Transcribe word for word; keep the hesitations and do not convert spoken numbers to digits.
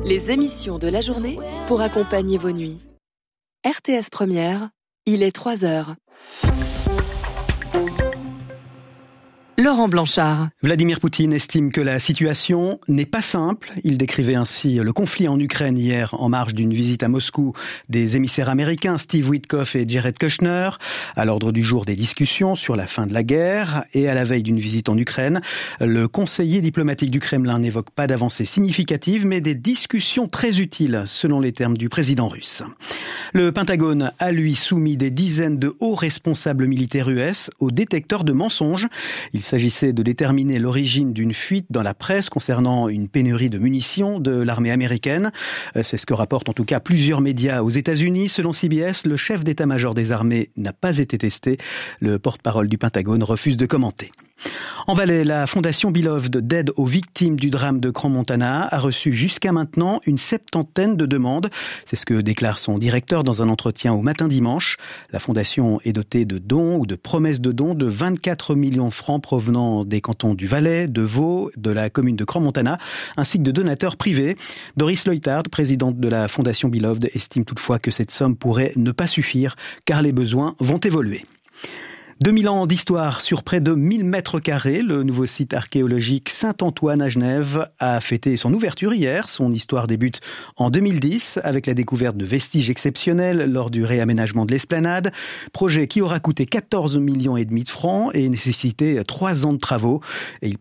Les émissions de la journée pour accompagner vos nuits. R T S Première, il est trois heures. Laurent Blanchard. Vladimir Poutine estime que la situation n'est pas simple. Il décrivait ainsi le conflit en Ukraine hier en marge d'une visite à Moscou des émissaires américains Steve Witkoff et Jared Kushner. À l'ordre du jour des discussions sur la fin de la guerre et à la veille d'une visite en Ukraine, le conseiller diplomatique du Kremlin n'évoque pas d'avancées significatives mais des discussions très utiles selon les termes du président russe. Le Pentagone a lui soumis des dizaines de hauts responsables militaires U S au détecteur de mensonges. Il s'agissait de déterminer l'origine d'une fuite dans la presse concernant une pénurie de munitions de l'armée américaine. C'est ce que rapportent en tout cas plusieurs médias aux États-Unis. Selon C B S, le chef d'état-major des armées n'a pas été testé. Le porte-parole du Pentagone refuse de commenter. En Valais, la fondation Beloved d'aide aux victimes du drame de Crans-Montana a reçu jusqu'à maintenant une septantaine de demandes. C'est ce que déclare son directeur dans un entretien au Matin Dimanche. La fondation est dotée de dons ou de promesses de dons de vingt-quatre millions de francs provenant des cantons du Valais, de Vaud, de la commune de Crans-Montana, ainsi que de donateurs privés. Doris Leuthard, présidente de la fondation Beloved, estime toutefois que cette somme pourrait ne pas suffire car les besoins vont évoluer. deux mille ans d'histoire sur près de mille mètres carrés. Le nouveau site archéologique Saint-Antoine à Genève a fêté son ouverture hier. Son histoire débute en deux mille dix avec la découverte de vestiges exceptionnels lors du réaménagement de l'esplanade. Projet qui aura coûté quatorze millions et demi de francs et nécessité trois ans de travaux. Et il